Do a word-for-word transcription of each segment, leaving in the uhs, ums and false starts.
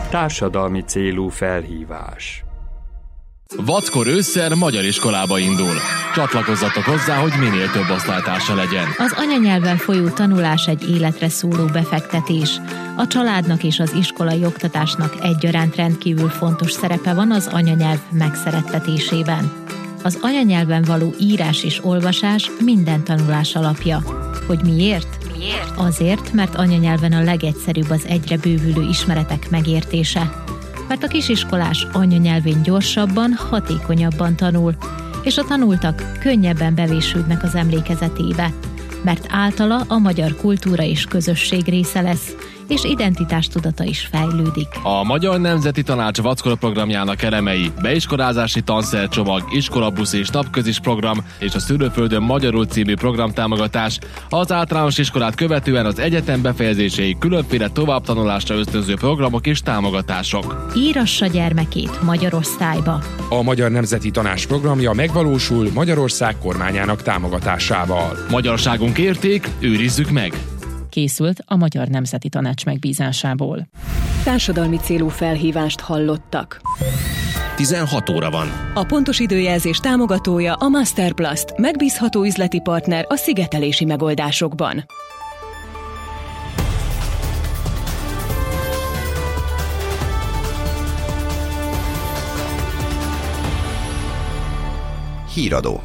Társadalmi célú felhívás. Vackor ősszel magyar iskolába indul. Csatlakozzatok hozzá, hogy minél több osztálytársa legyen. Az anyanyelven folyó tanulás egy életre szóló befektetés. A családnak és az iskolai oktatásnak egyaránt rendkívül fontos szerepe van az anyanyelv megszerettetésében. Az anyanyelven való írás és olvasás minden tanulás alapja. Hogy miért? Miért? Azért, mert anyanyelven a legegyszerűbb az egyre bővülő ismeretek megértése. Mert a kisiskolás anyanyelvén gyorsabban, hatékonyabban tanul, és a tanultak könnyebben bevésődnek az emlékezetébe, mert általa a magyar kultúra és közösség része lesz, és identitástudata is fejlődik. A Magyar Nemzeti Tanács Vackor programjának elemei: beiskolázási tanszercsomag, iskolabusz és napközis program és a Szülőföldön magyarul című programtámogatás, az általános iskolát követően az egyetem befejezéséig különféle továbbtanulásra ösztönző programok és támogatások. Írassa gyermekét magyar osztályba. A Magyar Nemzeti Tanács programja megvalósul Magyarország kormányának támogatásával. Magyarságunk érték, őrizzük meg! Készült a Magyar Nemzeti Tanács megbízásából. Társadalmi célú felhívást hallottak. tizenhat óra van. A pontos időjelzés támogatója a Masterplast, megbízható üzleti partner a szigetelési megoldásokban. Híradó.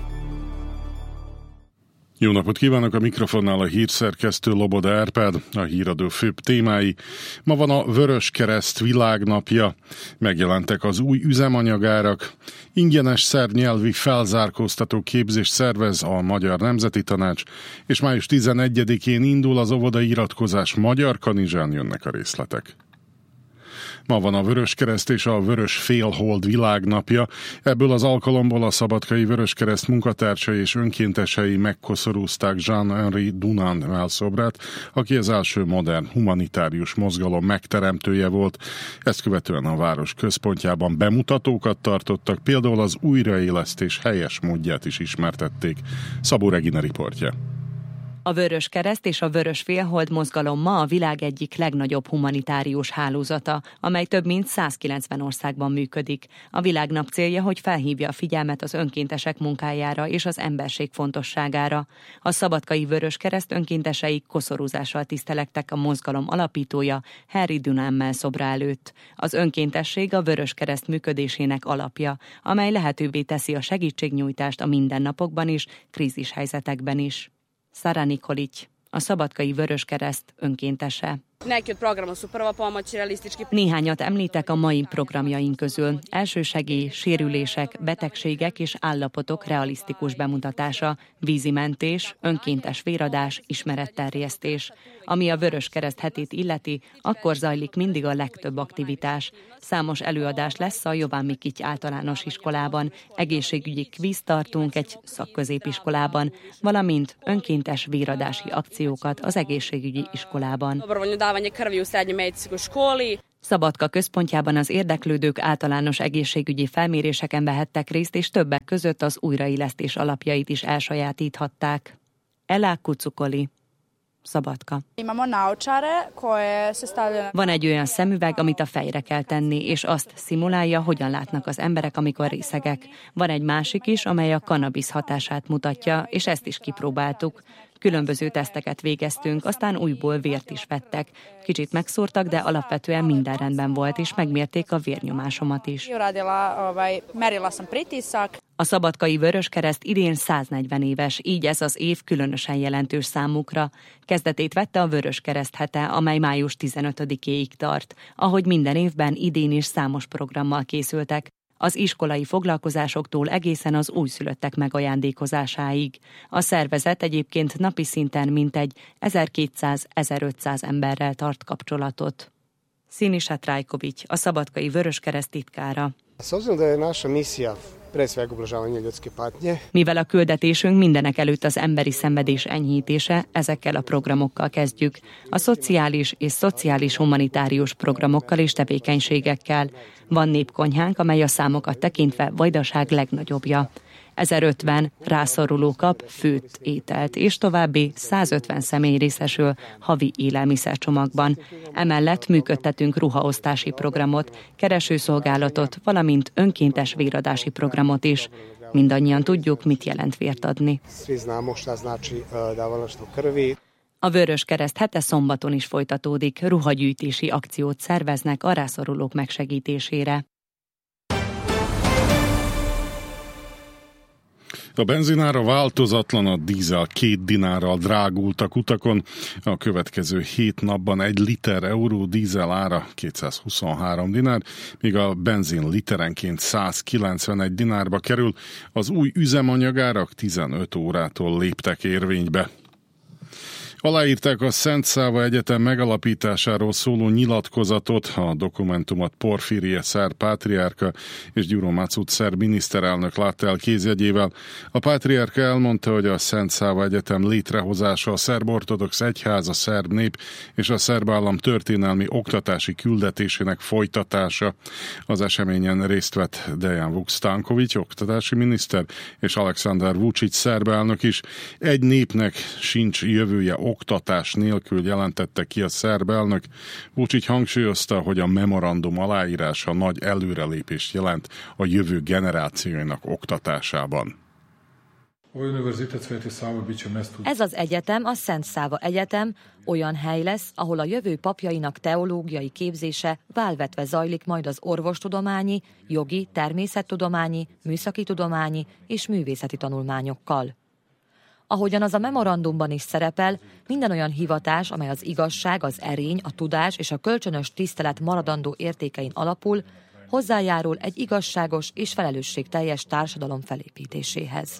Jó napot kívánok, a mikrofonnál a hírszerkesztő Loboda Árpád, a híradó főbb témái. Ma van a Vöröskereszt világnapja, megjelentek az új üzemanyagárak, ingyenes szerbnyelvi felzárkóztató képzést szervez a Magyar Nemzeti Tanács, és május tizenegyedikén indul az óvodai iratkozás Magyar Kanizsán, jönnek a részletek. Ma van a Vöröskereszt és a Vörös Félhold világnapja. Ebből az alkalomból a Szabadkai Vöröskereszt munkatársai és önkéntesei megkoszorúzták Jean-Henri Dunant mellszobrát, aki az első modern humanitárius mozgalom megteremtője volt. Ezt követően a város központjában bemutatókat tartottak, például az újraélesztés helyes módját is ismertették. Szabó Regina riportja. A Vöröskereszt és a Vörös Félhold mozgalom ma a világ egyik legnagyobb humanitárius hálózata, amely több mint százkilencven országban működik. A világnap célja, hogy felhívja a figyelmet az önkéntesek munkájára és az emberség fontosságára. A Szabadkai Vöröskereszt önkéntesei koszorúzással tisztelektek a mozgalom alapítója, Henri Dunant mellszobra előtt. Az önkéntesség a Vöröskereszt működésének alapja, amely lehetővé teszi a segítségnyújtást a mindennapokban is, krízishelyzetekben is. Sara Nikolić, a Szabadkai Vöröskereszt önkéntese. Néhányat említek a mai programjaink közül. Elsősegély, sérülések, betegségek és állapotok realisztikus bemutatása, vízimentés, önkéntes véradás, ismeretterjesztés. Ami a Vöröskereszt hetét illeti, akkor zajlik mindig a legtöbb aktivitás. Számos előadás lesz a Jován Mikity általános iskolában, egészségügyi kvíz tartunk egy szakközépiskolában, valamint önkéntes véradási akciókat az egészségügyi iskolában. Szabadka központjában az érdeklődők általános egészségügyi felméréseken vehettek részt, és többek között az újraélesztés alapjait is elsajátíthatták. Ela Kucukoli, Szabadka. Van egy olyan szemüveg, amit a fejre kell tenni, és azt szimulálja, hogyan látnak az emberek, amikor részegek. Van egy másik is, amely a kannabisz hatását mutatja, és ezt is kipróbáltuk. Különböző teszteket végeztünk, aztán újból vért is vettek. Kicsit megszórtak, de alapvetően minden rendben volt, és megmérték a vérnyomásomat is. A Szabadkai Vöröskereszt idén száznegyven éves, így ez az év különösen jelentős számukra. Kezdetét vette a Vöröskereszt hete, amely május tizenötödikéig tart. Ahogy minden évben, idén is számos programmal készültek. Az iskolai foglalkozásoktól egészen az újszülöttek megajándékozásáig. A szervezet egyébként napi szinten mintegy ezerkétszáz-ezerötszáz emberrel tart kapcsolatot. Sinisa Trajković, a Szabadkai Vöröskereszt titkára. Mivel a küldetésünk mindenek előtt az emberi szenvedés enyhítése, ezekkel a programokkal kezdjük. A szociális és szociális humanitárius programokkal és tevékenységekkel. Van népkonyhánk, amely a számokat tekintve Vajdaság legnagyobbja. ezerötven rászoruló kap főtt ételt, és további százötven személy részesül havi élelmiszercsomagban. Emellett működtetünk ruhaosztási programot, keresőszolgálatot, valamint önkéntes véradási programot is. Mindannyian tudjuk, mit jelent vért adni. A Vöröskereszt hete szombaton is folytatódik, ruhagyűjtési akciót szerveznek a rászorulók megsegítésére. A benzinára változatlan, a dízel két dinárral drágult a utakon. A következő hét napban egy liter euró dízel ára kétszázhuszonhárom dinár, míg a benzin literenként százkilencvenegy dinárba kerül. Az új üzemanyagárak tizenöt órától léptek érvénybe. Aláírták a Szent Száva Egyetem megalapításáról szóló nyilatkozatot, a dokumentumot Porfirie szerb pátriárka és Gyuro Macuc szerb miniszterelnök látta el kézjegyével. A pátriárka elmondta, hogy a Szent Száva Egyetem létrehozása a szerb ortodox egyház, a szerb nép és a szerb állam történelmi oktatási küldetésének folytatása. Az eseményen részt vett Dejan Vuk-Stanković, oktatási miniszter, és Aleksandar Vučić szerb elnök is. Egy népnek sincs jövője oktatás nélkül, jelentette ki a szerb elnök. Vučić hangsúlyozta, hogy a memorandum aláírása nagy előrelépést jelent a jövő generációinak oktatásában. Ez az egyetem, a Szent Száva Egyetem olyan hely lesz, ahol a jövő papjainak teológiai képzése válvetve zajlik majd az orvostudományi, jogi, természettudományi, műszaki tudományi és művészeti tanulmányokkal. Ahogyan az a memorandumban is szerepel, minden olyan hivatás, amely az igazság, az erény, a tudás és a kölcsönös tisztelet maradandó értékein alapul, hozzájárul egy igazságos és felelősségteljes társadalom felépítéséhez.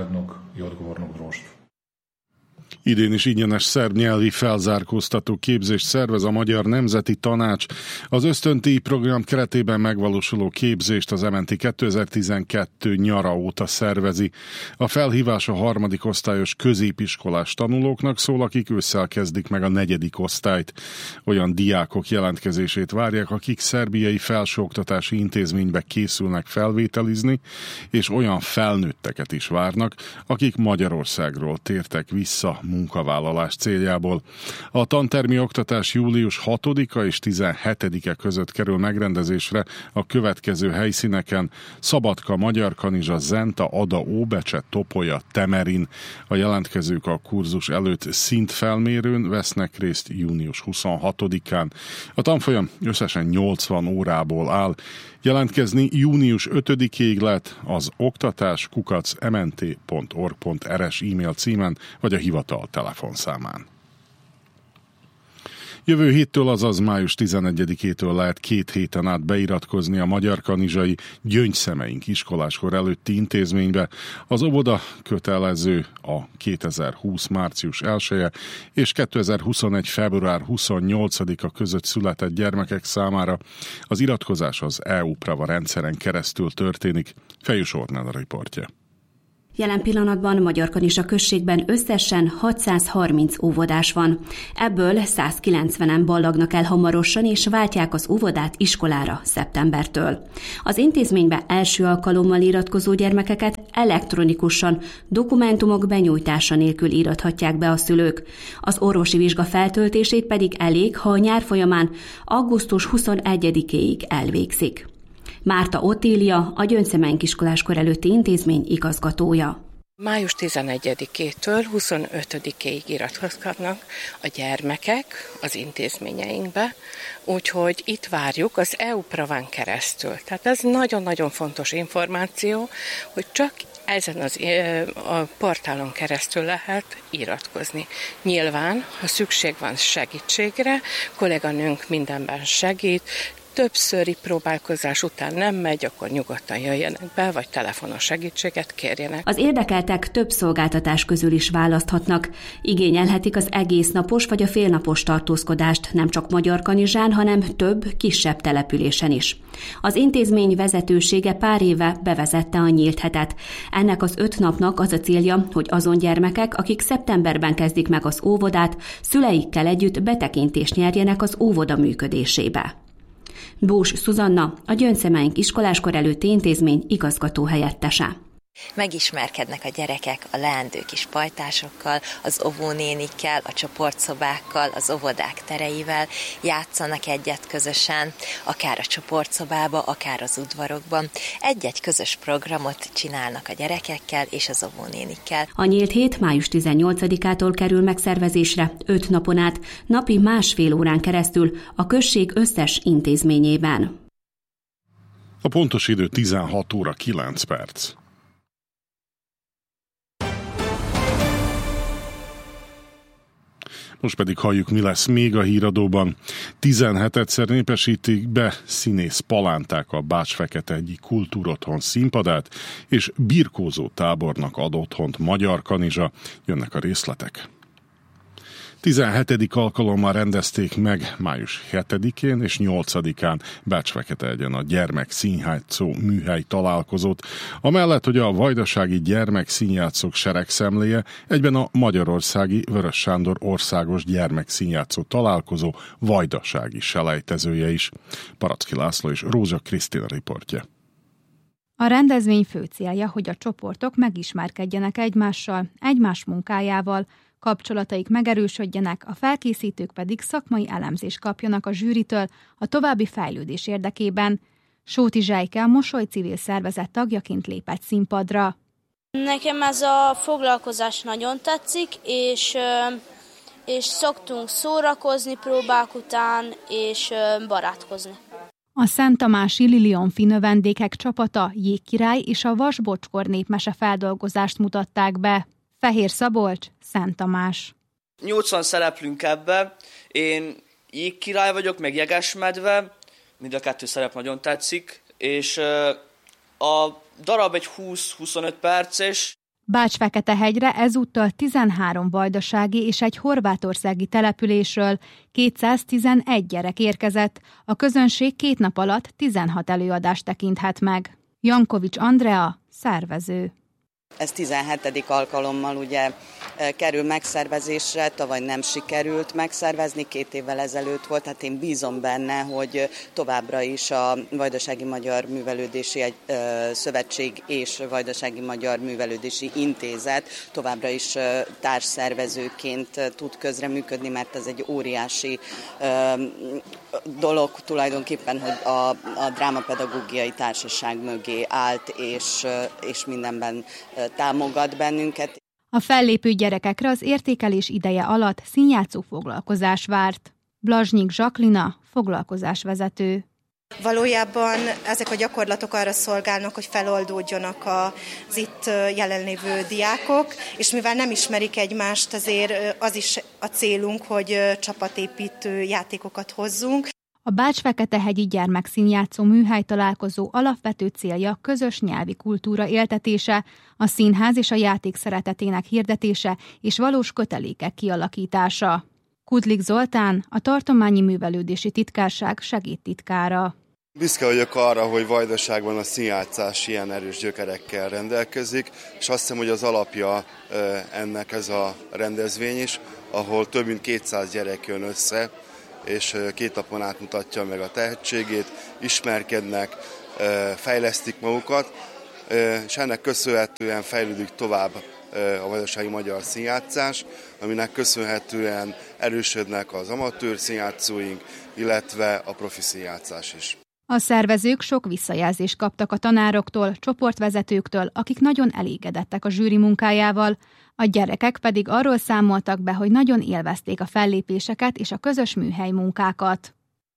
Idén is ingyenes szerb nyelvi felzárkóztató képzést szervez a Magyar Nemzeti Tanács. Az ösztöndíj program keretében megvalósuló képzést az em en té kétezer-tizenkettő nyara óta szervezi. A felhívás a harmadik osztályos középiskolás tanulóknak szól, akik ősszel kezdik meg a negyedik osztályt. Olyan diákok jelentkezését várják, akik szerbiai felsőoktatási intézménybe készülnek felvételizni, és olyan felnőtteket is várnak, akik Magyarországról tértek vissza munkavállalás céljából. A tantermi oktatás július hatodika és tizenhetedike között kerül megrendezésre a következő helyszíneken: Szabadka, Magyarkanizsa, Zenta, Ada, Óbecse, Topolya, Temerin. A jelentkezők a kurzus előtt szintfelmérőn vesznek részt június huszonhatodikán. A tanfolyam összesen nyolcvan órából áll. Jelentkezni június ötödikéig lehet az oktatás kukac em en té pont org pont er es e-mail címen, vagy a hivatal telefonszámán. Jövő héttől, azaz május tizenegyedikétől lehet két héten át beiratkozni a magyarkanizsai Gyöngyszemeink iskoláskor előtti intézménybe. Az óvoda kötelező a kétezer-húsz március elseje és kétezer-huszonegy február huszonnyolcadika között született gyermekek számára. Az iratkozás az é u-Prava rendszeren keresztül történik. Fejős Ornella riportja. Jelen pillanatban Magyarkanizsa községben összesen hatszázharminc óvodás van. Ebből százkilencvenen ballagnak el hamarosan, és váltják az óvodát iskolára szeptembertől. Az intézménybe első alkalommal iratkozó gyermekeket elektronikusan, dokumentumok benyújtása nélkül írathatják be a szülők. Az orvosi vizsga feltöltését pedig elég, ha a nyár folyamán augusztus huszonegyedikéig elvégzik. Márta Ottília, a Gyöngyszemeink iskoláskor előtti intézmény igazgatója. május tizenegyedikétől huszonötödikéig iratkozhatnak a gyermekek az intézményeinkbe, úgyhogy itt várjuk az é u-Praván keresztül. Tehát ez nagyon-nagyon fontos információ, hogy csak ezen az, a portálon keresztül lehet iratkozni. Nyilván, ha szükség van segítségre, kolléganőnk mindenben segít, többszöri próbálkozás után nem megy, akkor nyugodtan jöjjenek be, vagy telefonos segítséget kérjenek. Az érdekeltek több szolgáltatás közül is választhatnak. Igényelhetik az egész napos vagy a félnapos tartózkodást nem csak Magyarkanizsán, hanem több, kisebb településen is. Az intézmény vezetősége pár éve bevezette a nyílt hetet. Ennek az öt napnak az a célja, hogy azon gyermekek, akik szeptemberben kezdik meg az óvodát, szüleikkel együtt betekintést nyerjenek az óvoda működésébe. Bós Szuzanna, a Gyöngyszemeink iskoláskor előtti intézmény igazgató helyettese. Megismerkednek a gyerekek a leendő kis pajtásokkal, az óvónénikkel, a csoportszobákkal, az óvodák tereivel, játszanak egyet közösen, akár a csoportszobába, akár az udvarokban. Egy-egy közös programot csinálnak a gyerekekkel és az óvónénikkel. A nyílt hét május tizennyolcadikától kerül megszervezésre öt napon át, napi másfél órán keresztül a község összes intézményében. A pontos idő tizenhat óra kilenc perc. Most pedig halljuk, mi lesz még a híradóban. tizenhetetszer népesítik be színész palánták a Bács-Fekete egyik kultúrotthon színpadát, és birkózó tábornak ad otthont Magyar Kanizsa. Jönnek a részletek. tizenhetedik alkalommal rendezték meg május hetedikén és nyolcadikán Bács-Fekete-egyen a Gyermek Színjátszó műhely találkozót, amellett, hogy a vajdasági gyermek színjátszók seregszemléje, egyben a magyarországi Vörös Sándor országos gyermek színjátszó találkozó vajdasági selejtezője is. Paracki László és Rózsa Krisztina riportja. A rendezvény fő célja, hogy a csoportok megismerkedjenek egymással, egymás munkájával, kapcsolataik megerősödjenek, a felkészítők pedig szakmai elemzést kapjanak a zsűritől a további fejlődés érdekében. Sóti Zsejke a Mosoly civil szervezet tagjaként lépett színpadra. Nekem ez a foglalkozás nagyon tetszik, és, és szoktunk szórakozni próbák után, és barátkozni. A Szent Tamási Lilionfi növendékek csapata Jégkirály és a Vasbocskor népmese feldolgozást mutatták be. Fehér Szabolcs, Szent Tamás. nyolcvan szereplünk ebbe, én Jégkirály vagyok, meg Jegesmedve, mind a kettő szerep nagyon tetszik, és a darab egy húsz-huszonöt perces. Bács-Fekete-hegyre ezúttal tizenhárom vajdasági és egy horvátországi településről kétszáztizenegy gyerek érkezett, a közönség két nap alatt tizenhat előadást tekinthet meg. Jankovics Andrea, szervező. Ez tizenhetedik alkalommal ugye kerül megszervezésre, tavaly nem sikerült megszervezni, két évvel ezelőtt volt, hát én bízom benne, hogy továbbra is a Vajdasági Magyar Művelődési Szövetség és Vajdasági Magyar Művelődési Intézet továbbra is társszervezőként tud közreműködni, mert ez egy óriási dolog tulajdonképpen, hogy a, a Drámapedagógiai Társaság mögé állt, és, és mindenben támogat bennünket. A fellépő gyerekekre az értékelés ideje alatt színjátszó foglalkozás várt. Blazsnyik Zsaklina, foglalkozásvezető. Valójában ezek a gyakorlatok arra szolgálnak, hogy feloldódjanak az itt jelenlévő diákok, és mivel nem ismerik egymást, azért az is a célunk, hogy csapatépítő játékokat hozzunk. A Bács-Fekete-hegyi gyermekszínjátszó műhely találkozó alapvető célja közös nyelvi kultúra éltetése, a színház és a játék szeretetének hirdetése és valós kötelékek kialakítása. Kudlik Zoltán, a Tartományi Művelődési Titkárság segédtitkára. Büszke vagyok arra, hogy Vajdaságban a színjátszás ilyen erős gyökerekkel rendelkezik, és azt hiszem, hogy az alapja ennek ez a rendezvény is, ahol több mint kétszáz gyerek jön össze, és két napon át mutatja meg a tehetségét, ismerkednek, fejlesztik magukat, és ennek köszönhetően fejlődik tovább a vajdasági magyar színjátszás, aminek köszönhetően erősödnek az amatőr színjátszóink, illetve a profi színjátszás is. A szervezők sok visszajelzést kaptak a tanároktól, csoportvezetőktől, akik nagyon elégedettek a zsűri munkájával, a gyerekek pedig arról számoltak be, hogy nagyon élvezték a fellépéseket és a közös műhely munkákat.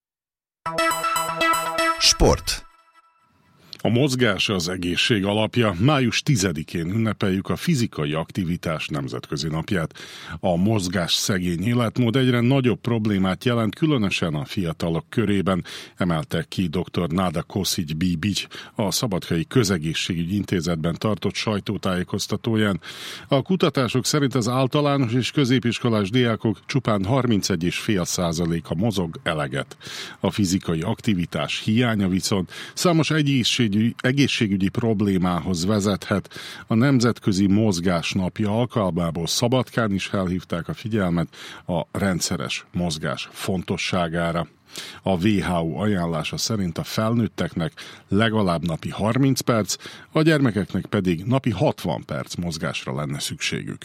Sport. A mozgás az egészség alapja. május tizedikén ünnepeljük a fizikai aktivitás nemzetközi napját. A mozgás szegény életmód egyre nagyobb problémát jelent, különösen a fiatalok körében, emelte ki dr. Nada Kosic Bibic a Szabadkai Közegészségügyi Intézetben tartott sajtótájékoztatóján. A kutatások szerint az általános és középiskolás diákok csupán harmincegy egész öt százaléka mozog eleget. A fizikai aktivitás hiánya viszont számos egészségügyi egészségügyi, egészségügyi problémához vezethet. A Nemzetközi Mozgás Napja alkalmából Szabadkán is felhívták a figyelmet a rendszeres mozgás fontosságára. A dupla vé há o ajánlása szerint a felnőtteknek legalább napi harminc perc, a gyermekeknek pedig napi hatvan perc mozgásra lenne szükségük.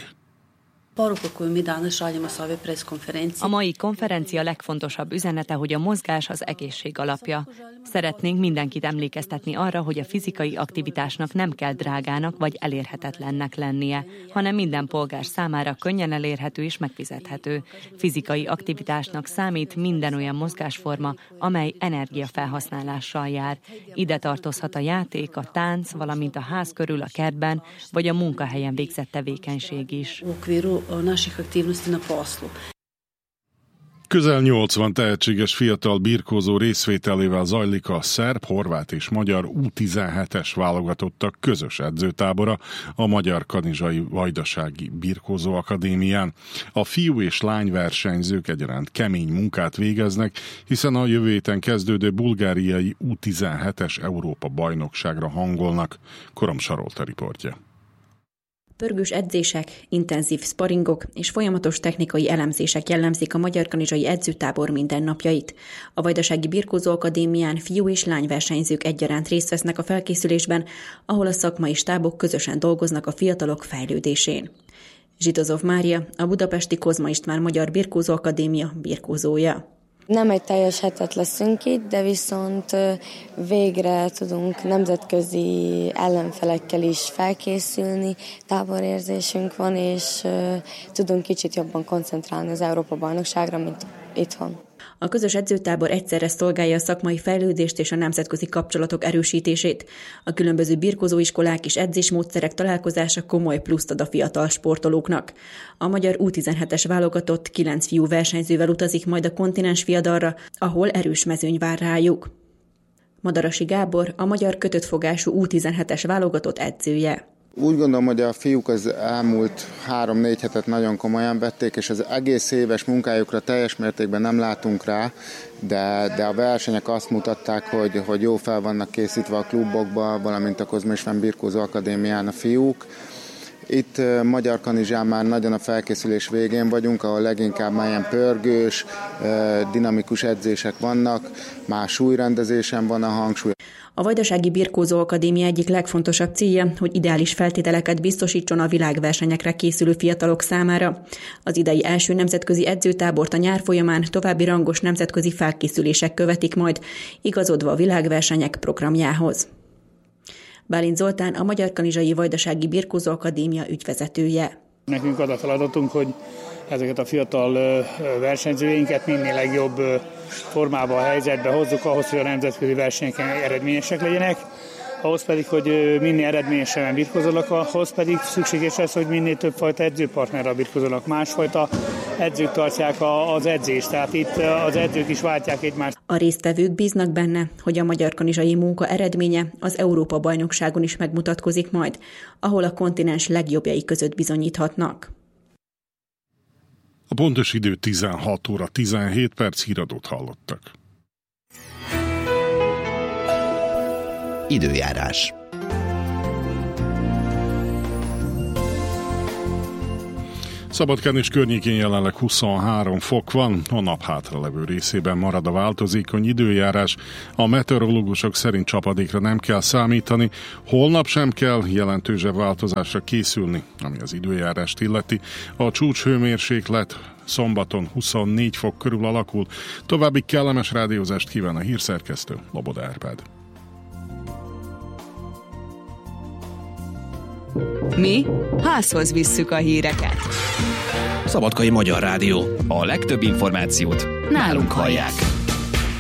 A mai konferencia legfontosabb üzenete, hogy a mozgás az egészség alapja. Szeretnénk mindenkit emlékeztetni arra, hogy a fizikai aktivitásnak nem kell drágának vagy elérhetetlennek lennie, hanem minden polgár számára könnyen elérhető és megfizethető. Fizikai aktivitásnak számít minden olyan mozgásforma, amely energiafelhasználással jár. Ide tartozhat a játék, a tánc, valamint a ház körül, a kertben, vagy a munkahelyen végzett tevékenység is. Közel nyolcvan tehetséges fiatal birkózó részvételével zajlik a szerb, horvát és magyar U tizenhetes válogatottak közös edzőtábora a Magyar Kanizsai Vajdasági Birkózó Akadémián. A fiú és lány versenyzők egyaránt kemény munkát végeznek, hiszen a jövő héten kezdődő bulgáriai U tizenhetes Európa bajnokságra hangolnak. Korom Sarolta riportja. Pörgős edzések, intenzív sparingok és folyamatos technikai elemzések jellemzik a Magyar Kanizsai Edzőtábor mindennapjait. A Vajdasági Birkózó Akadémián fiú és lány versenyzők egyaránt részt vesznek a felkészülésben, ahol a szakmai stábok közösen dolgoznak a fiatalok fejlődésén. Zsidozov Mária, a budapesti Kozma István Magyar Birkózó Akadémia birkózója. Nem egy teljes hetet leszünk itt, de viszont végre tudunk nemzetközi ellenfelekkel is felkészülni, táborérzésünk van, és tudunk kicsit jobban koncentrálni az Európa-bajnokságra, mint itthon. A közös edzőtábor egyszerre szolgálja a szakmai fejlődést és a nemzetközi kapcsolatok erősítését. A különböző birkózóiskolák és edzésmódszerek találkozása komoly pluszt ad a fiatal sportolóknak. A magyar U tizenhetes válogatott kilenc fiú versenyzővel utazik majd a kontinens viadalra, ahol erős mezőny vár rájuk. Madarasi Gábor, a magyar kötöttfogású U tizenhetes válogatott edzője. Úgy gondolom, hogy a fiúk az elmúlt három-négy hetet nagyon komolyan vették, és az egész éves munkájukra teljes mértékben nem látunk rá, de, de a versenyek azt mutatták, hogy, hogy jó fel vannak készítve a klubokba, valamint a Kozma István Birkózó Akadémián a fiúk. Itt Magyar Kanizsán már nagyon a felkészülés végén vagyunk, ahol leginkább már ilyen pörgős, dinamikus edzések vannak, már súlyrendezésen van a hangsúly. A Vajdasági Birkózó Akadémia egyik legfontosabb célja, hogy ideális feltételeket biztosítson a világversenyekre készülő fiatalok számára. Az idei első nemzetközi edzőtábort a nyár folyamán további rangos nemzetközi felkészülések követik majd, igazodva a világversenyek programjához. Bálint Zoltán, a Magyar Kanizsai Vajdasági Birkózó Akadémia ügyvezetője. Nekünk az a feladatunk, hogy ezeket a fiatal versenyzőinket minél legjobb formába, a helyzetbe hozzuk ahhoz, hogy a nemzetközi versenyeken eredményesek legyenek, ahhoz pedig, hogy minél eredményesebben birkózolnak, ahhoz pedig szükséges lesz, hogy minél több fajta edzőpartnerrel birkózolnak. Másfajta edzők tartják az edzést, tehát itt az edzők is váltják egymást. A résztvevők bíznak benne, hogy a magyar kanizsai munka eredménye az Európa-bajnokságon is megmutatkozik majd, ahol a kontinens legjobbjai között bizonyíthatnak. A pontos idő tizenhat óra tizenhét perc, híradót hallottak. Időjárás. Szabadkán és környékén jelenleg huszonhárom fok van, a nap hátralevő részében marad a változékony időjárás. A meteorológusok szerint csapadékra nem kell számítani, holnap sem kell jelentősebb változásra készülni, ami az időjárást illeti. A csúcshőmérséklet szombaton huszonnégy fok körül alakul. További kellemes rádiózást kíván a hírszerkesztő, Loboda Árpád. Mi házhoz visszük a híreket. Szabadkai Magyar Rádió. A legtöbb információt nálunk hallják.